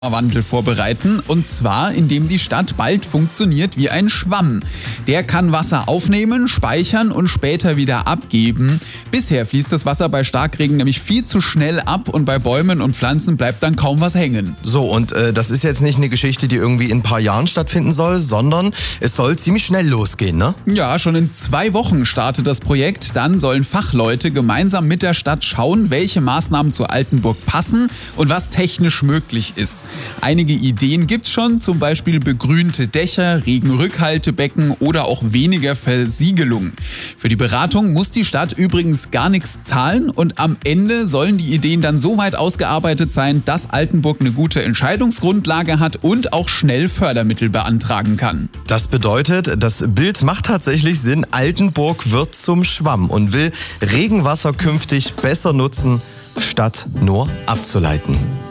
Wandel vorbereiten, und zwar indem die Stadt bald funktioniert wie ein Schwamm. Der kann Wasser aufnehmen, speichern und später wieder abgeben. Bisher fließt das Wasser bei Starkregen nämlich viel zu schnell ab und bei Bäumen und Pflanzen bleibt dann kaum was hängen. So, und das ist jetzt nicht eine Geschichte, die irgendwie in ein paar Jahren stattfinden soll, sondern es soll ziemlich schnell losgehen, ne? Ja, schon in 2 Wochen startet das Projekt. Dann sollen Fachleute gemeinsam mit der Stadt schauen, welche Maßnahmen zur Altenburg passen und was technisch möglich ist. Einige Ideen gibt's schon, zum Beispiel begrünte Dächer, Regenrückhaltebecken oder auch weniger Versiegelung. Für die Beratung muss die Stadt übrigens gar nichts zahlen und am Ende sollen die Ideen dann so weit ausgearbeitet sein, dass Altenburg eine gute Entscheidungsgrundlage hat und auch schnell Fördermittel beantragen kann. Das bedeutet, das Bild macht tatsächlich Sinn. Altenburg wird zum Schwamm und will Regenwasser künftig besser nutzen, statt nur abzuleiten.